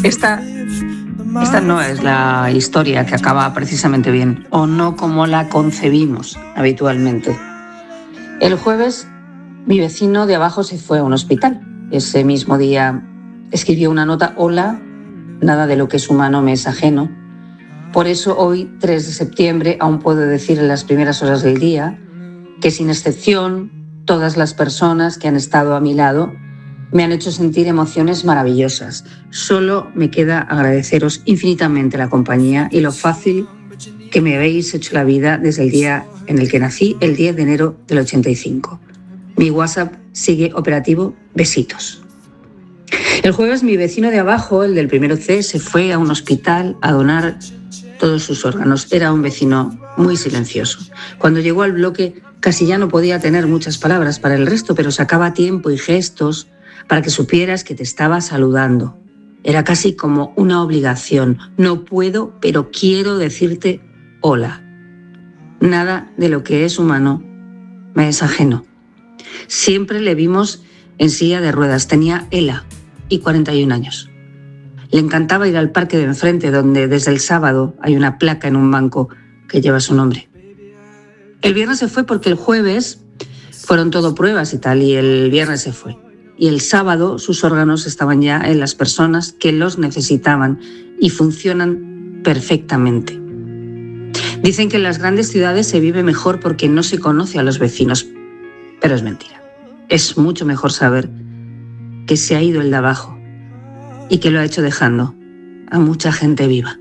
Esta no es la historia que acaba precisamente bien, o no como la concebimos habitualmente. El jueves, mi vecino de abajo se fue a un hospital. Ese mismo día escribió una nota: hola, nada de lo que es humano me es ajeno. Por eso hoy, 3 de septiembre, aún puedo decir en las primeras horas del día que, sin excepción, todas las personas que han estado a mi lado me han hecho sentir emociones maravillosas. Solo me queda agradeceros infinitamente la compañía y lo fácil que me habéis hecho la vida desde el día en el que nací, el 10 de enero del 85. Mi WhatsApp sigue operativo. Besitos. El jueves, mi vecino de abajo, el del primero C, se fue a un hospital a donar todos sus órganos. Era un vecino muy silencioso. Cuando llegó al bloque, casi ya no podía tener muchas palabras para el resto, pero sacaba tiempo y gestos para que supieras que te estaba saludando. Era casi como una obligación. No puedo, pero quiero decirte hola. Nada de lo que es humano me es ajeno. Siempre le vimos en silla de ruedas. Tenía ELA y 41 años. Le encantaba ir al parque de enfrente, donde desde el sábado hay una placa en un banco que lleva su nombre. El viernes se fue porque el jueves fueron todo pruebas y tal, y el viernes se fue. Y el sábado sus órganos estaban ya en las personas que los necesitaban y funcionan perfectamente. Dicen que en las grandes ciudades se vive mejor porque no se conoce a los vecinos, pero es mentira. Es mucho mejor saber que se ha ido el de abajo y que lo ha hecho dejando a mucha gente viva.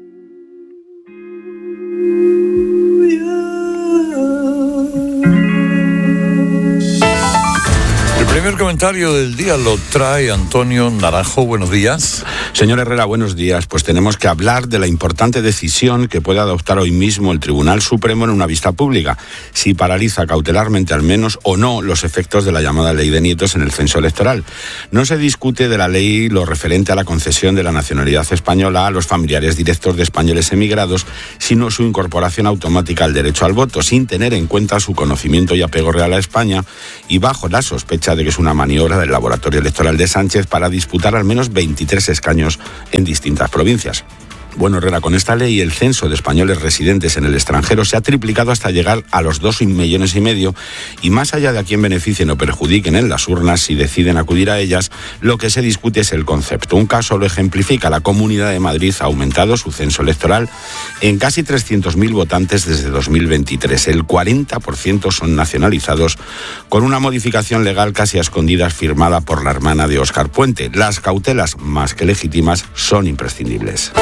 El primer comentario del día lo trae Antonio Naranjo. Buenos días. Señor Herrera, buenos días. Pues tenemos que hablar de la importante decisión que puede adoptar hoy mismo el Tribunal Supremo en una vista pública, si paraliza cautelarmente al menos o no los efectos de la llamada ley de nietos en el censo electoral. No se discute de la ley lo referente a la concesión de la nacionalidad española a los familiares directos de españoles emigrados, sino su incorporación automática al derecho al voto, sin tener en cuenta su conocimiento y apego real a España, y bajo la sospecha de que es una maniobra del laboratorio electoral de Sánchez para disputar al menos 23 escaños en distintas provincias. Bueno, Herrera, con esta ley el censo de españoles residentes en el extranjero se ha triplicado hasta llegar a los 2,5 millones, y más allá de a quién beneficien o perjudiquen en las urnas si deciden acudir a ellas, lo que se discute es el concepto. Un caso lo ejemplifica: la Comunidad de Madrid ha aumentado su censo electoral en casi 300.000 votantes desde 2023. El 40% son nacionalizados, con una modificación legal casi a escondidas firmada por la hermana de Óscar Puente. Las cautelas, más que legítimas, son imprescindibles.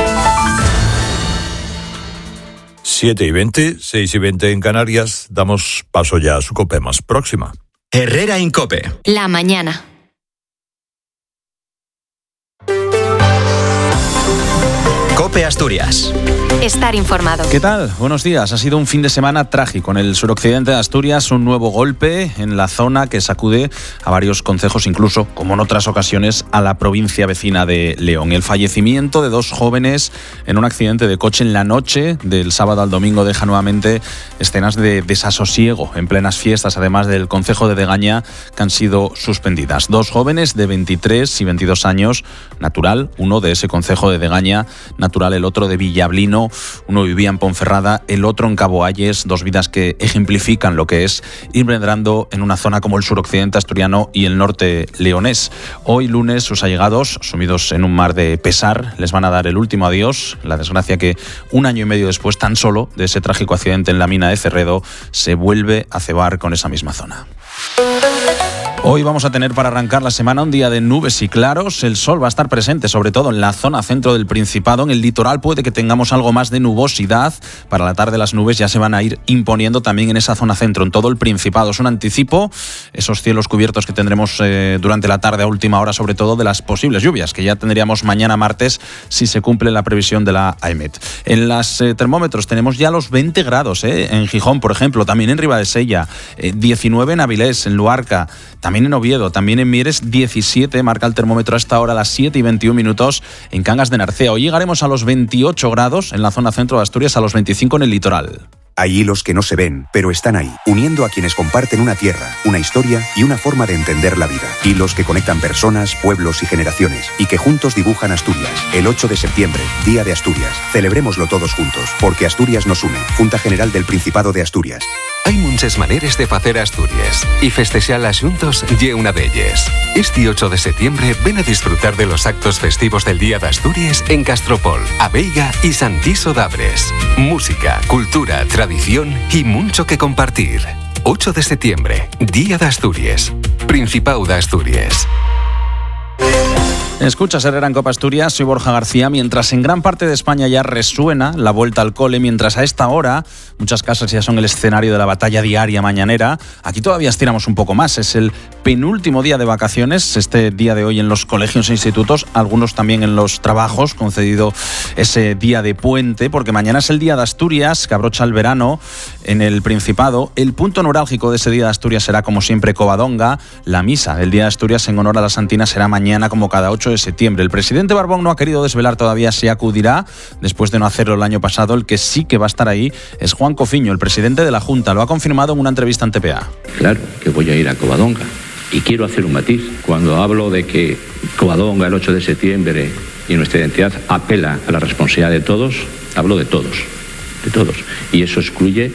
7:20, 6:20 en Canarias. Damos paso ya a su COPE más próxima. Herrera en COPE. La mañana. COPE Asturias. Estar informado. ¿Qué tal? Buenos días. Ha sido un fin de semana trágico. En el suroccidente de Asturias, un nuevo golpe en la zona que sacude a varios concejos, incluso, como en otras ocasiones, a la provincia vecina de León. El fallecimiento de 2 jóvenes en un accidente de coche en la noche del sábado al domingo deja nuevamente escenas de desasosiego en plenas fiestas, además del concejo de Degaña, que han sido suspendidas. 2 jóvenes de 23 y 22 años, natural, uno de ese concejo de Degaña, natural el otro de Villablino. Uno vivía en Ponferrada, el otro en Cabo Ayes, 2 vidas que ejemplifican lo que es ir medrando en una zona como el suroccidente asturiano y el norte leonés. Hoy lunes sus allegados, sumidos en un mar de pesar, les van a dar el último adiós. La desgracia que 1 año y medio después tan solo de ese trágico accidente en la mina de Cerredo se vuelve a cebar con esa misma zona. Hoy vamos a tener para arrancar la semana un día de nubes y claros. El sol va a estar presente, sobre todo en la zona centro del Principado. En el litoral puede que tengamos algo más de nubosidad. Para la tarde las nubes ya se van a ir imponiendo también en esa zona centro, en todo el Principado. Es un anticipo, esos cielos cubiertos que tendremos durante la tarde a última hora, sobre todo de las posibles lluvias, que ya tendríamos mañana martes si se cumple la previsión de la AEMET. En los termómetros tenemos ya los 20 grados, en Gijón, por ejemplo, también en Ribadesella, 19 en Avilés, en Luarca, también en Oviedo, también en Mieres, 17, marca el termómetro hasta ahora a las 7:21 en Cangas de Narcea. Hoy llegaremos a los 28 grados en la zona centro de Asturias, a los 25 en el litoral. Hay hilos que no se ven, pero están ahí, uniendo a quienes comparten una tierra, una historia y una forma de entender la vida. Hilos que conectan personas, pueblos y generaciones, y que juntos dibujan Asturias. El 8 de septiembre, Día de Asturias. Celebrémoslo todos juntos, porque Asturias nos une. Junta General del Principado de Asturias. Hay muchas maneras de hacer Asturias y festejarlas juntos y una de ellas. Este 8 de septiembre ven a disfrutar de los actos festivos del Día de Asturias en Castropol, Abeiga y Santiso d'Abres. Música, cultura, tradición y mucho que compartir. 8 de septiembre, Día de Asturias. Principado de Asturias. Escuchas Herrera en Cope Asturias, soy Borja García. Mientras en gran parte de España ya resuena la vuelta al cole, mientras a esta hora muchas casas ya son el escenario de la batalla diaria mañanera, aquí todavía estiramos un poco más. Es el penúltimo día de vacaciones, este día de hoy en los colegios e institutos, algunos también en los trabajos, concedido ese día de puente, porque mañana es el Día de Asturias, que abrocha el verano en el Principado. El punto neurálgico de ese Día de Asturias será, como siempre, Covadonga. La misa del Día de Asturias en honor a la Santina será mañana, como cada 8 de septiembre. El presidente Barbón no ha querido desvelar todavía si acudirá, después de no hacerlo el año pasado. El que sí que va a estar ahí es Juan Cofiño, el presidente de la Junta. Lo ha confirmado en una entrevista en TPA. Claro que voy a ir a Covadonga. Y quiero hacer un matiz. Cuando hablo de que Covadonga el 8 de septiembre y nuestra identidad apela a la responsabilidad de todos, hablo de todos. De todos. Y eso excluye,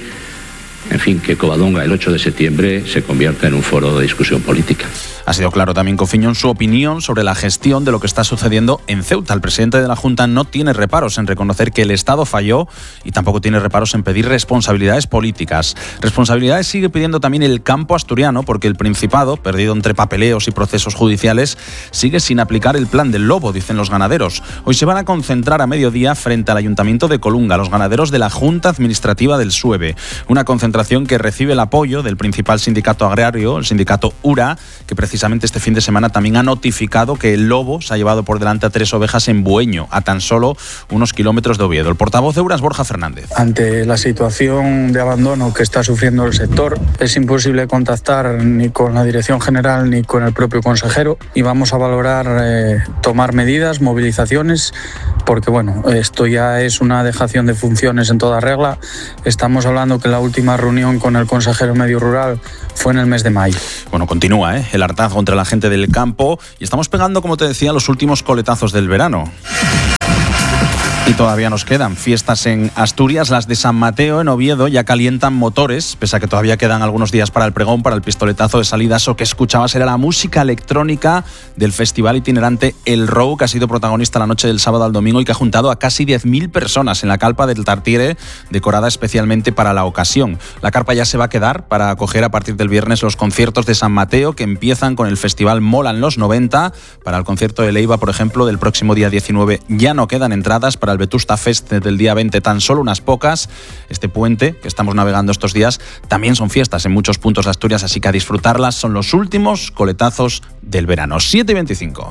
en fin, que Covadonga el 8 de septiembre se convierta en un foro de discusión política. Ha sido claro también Cofiño en su opinión sobre la gestión de lo que está sucediendo en Ceuta. El presidente de la Junta no tiene reparos en reconocer que el Estado falló y tampoco tiene reparos en pedir responsabilidades políticas. Responsabilidades sigue pidiendo también el campo asturiano, porque el Principado, perdido entre papeleos y procesos judiciales, sigue sin aplicar el plan del lobo, dicen los ganaderos. Hoy se van a concentrar a mediodía frente al Ayuntamiento de Colunga, los ganaderos de la Junta Administrativa del SUEBE. Una concentración que recibe el apoyo del principal sindicato agrario, el sindicato URA, que precisamente este fin de semana también ha notificado que el lobo se ha llevado por delante a 3 ovejas en Bueño, a tan solo unos kilómetros de Oviedo. El portavoz de URA es Borja Fernández. Ante la situación de abandono que está sufriendo el sector, es imposible contactar ni con la Dirección General ni con el propio consejero, y vamos a valorar tomar medidas, movilizaciones, porque bueno, esto ya es una dejación de funciones en toda regla. Estamos hablando que la última reunión con el consejero medio rural fue en el mes de mayo. Bueno, continúa el hartazgo contra la gente del campo y estamos pegando, como te decía, los últimos coletazos del verano. Y todavía nos quedan fiestas en Asturias. Las de San Mateo en Oviedo ya calientan motores, pese a que todavía quedan algunos días para el pregón, para el pistoletazo de salida. Eso que escuchabas era la música electrónica del festival itinerante El Row, que ha sido protagonista la noche del sábado al domingo y que ha juntado a casi 10.000 personas en la carpa del Tartiere, decorada especialmente para la ocasión. La carpa ya se va a quedar para acoger a partir del viernes los conciertos de San Mateo, que empiezan con el festival Molan los 90. Para el concierto de Leiva, por ejemplo, del próximo día 19 ya no quedan entradas. Para el Vetusta Fest del día 20 tan solo unas pocas. Este puente que estamos navegando estos días también son fiestas en muchos puntos de Asturias, así que a disfrutarlas. Son los últimos coletazos del verano. 7:25.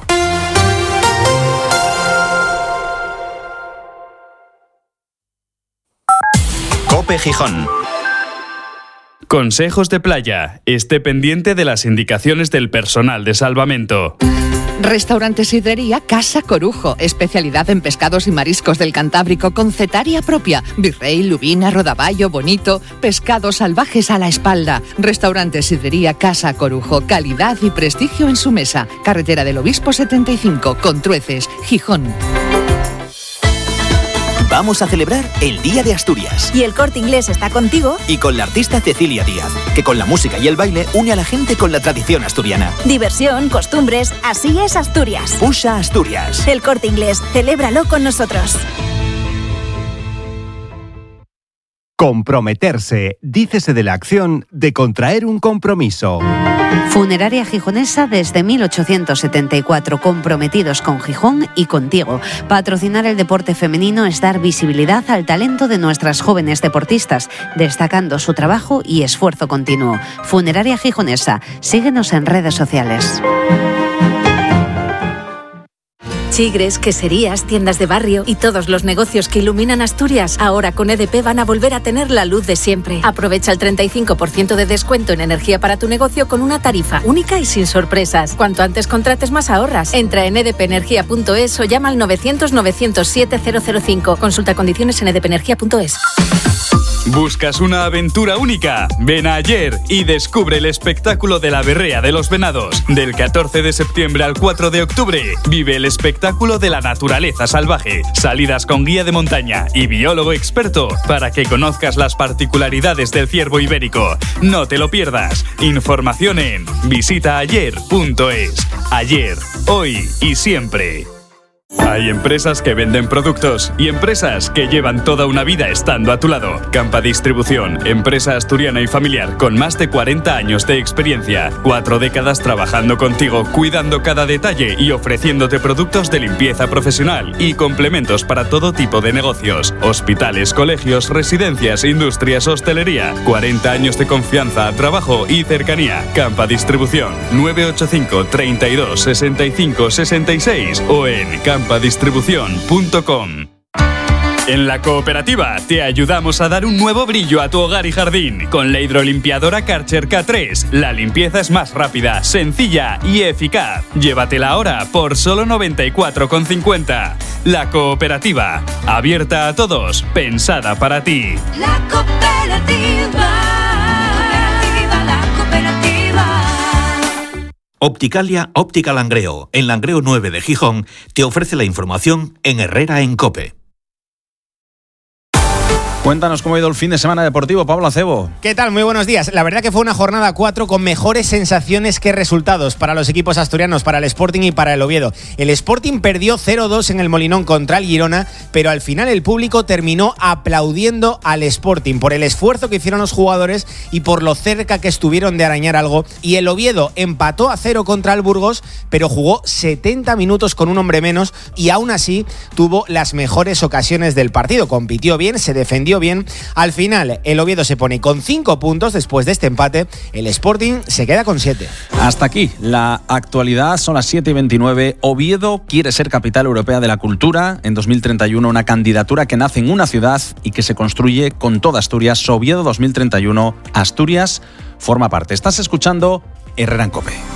Cope Gijón. Consejos de playa. Esté pendiente de las indicaciones del personal de salvamento. Restaurante Sidrería Casa Corujo, especialidad en pescados y mariscos del Cantábrico con cetaria propia, virrey, lubina, rodaballo, bonito, pescados salvajes a la espalda. Restaurante Sidrería Casa Corujo, calidad y prestigio en su mesa. Carretera del Obispo 75, Contrueces, Gijón. Vamos a celebrar el Día de Asturias. Y el Corte Inglés está contigo. Y con la artista Cecilia Díaz, que con la música y el baile une a la gente con la tradición asturiana. Diversión, costumbres, así es Asturias. Pusa Asturias. El Corte Inglés, celébralo con nosotros. Comprometerse, dícese de la acción de contraer un compromiso. Funeraria Gijonesa desde 1874, comprometidos con Gijón y contigo. Patrocinar el deporte femenino es dar visibilidad al talento de nuestras jóvenes deportistas, destacando su trabajo y esfuerzo continuo. Funeraria Gijonesa, síguenos en redes sociales. Chigres, queserías, tiendas de barrio y todos los negocios que iluminan Asturias, ahora con EDP van a volver a tener la luz de siempre. Aprovecha el 35% de descuento en energía para tu negocio con una tarifa única y sin sorpresas. Cuanto antes contrates, más ahorras. Entra en edpenergia.es o llama al 900 907 005. Consulta condiciones en edpenergia.es. ¿Buscas una aventura única? Ven a Ayer y descubre el espectáculo de la Berrea de los Venados. Del 14 de septiembre al 4 de octubre, vive el espectáculo de la naturaleza salvaje, salidas con guía de montaña y biólogo experto para que conozcas las particularidades del ciervo ibérico. No te lo pierdas. Información en visitaayer.es. Ayer, hoy y siempre. Hay empresas que venden productos y empresas que llevan toda una vida estando a tu lado. Campa Distribución, empresa asturiana y familiar con más de 40 años de experiencia, 4 décadas trabajando contigo, cuidando cada detalle y ofreciéndote productos de limpieza profesional y complementos para todo tipo de negocios. Hospitales, colegios, residencias, industrias, hostelería. 40 años de confianza, trabajo y cercanía. Campa Distribución, 985 32 65 66 o en campadistribución.com. En la cooperativa te ayudamos a dar un nuevo brillo a tu hogar y jardín. Con la hidrolimpiadora Karcher K3, la limpieza es más rápida, sencilla y eficaz. Llévatela ahora por solo 94,50. La cooperativa, abierta a todos, pensada para ti. La cooperativa. Opticalia Óptica Langreo, en Langreo 9 de Gijón, te ofrece la información en Herrera en COPE. Cuéntanos cómo ha ido el fin de semana deportivo, Pablo Acebo. ¿Qué tal? Muy buenos días. La verdad que fue una jornada 4 con mejores sensaciones que resultados para los equipos asturianos, para el Sporting y para el Oviedo. El Sporting perdió 0-2 en el Molinón contra el Girona, pero al final el público terminó aplaudiendo al Sporting por el esfuerzo que hicieron los jugadores y por lo cerca que estuvieron de arañar algo. Y el Oviedo empató a 0 contra el Burgos, pero jugó 70 minutos con un hombre menos y aún así tuvo las mejores ocasiones del partido. Compitió bien, se defendió bien. Al final, el Oviedo se pone con 5 puntos después de este empate. El Sporting se queda con 7. Hasta aquí la actualidad, son las 7:29. Oviedo quiere ser capital europea de la cultura en 2031, una candidatura que nace en una ciudad y que se construye con toda Asturias. Oviedo 2031, Asturias forma parte. Estás escuchando Herrera en COPE.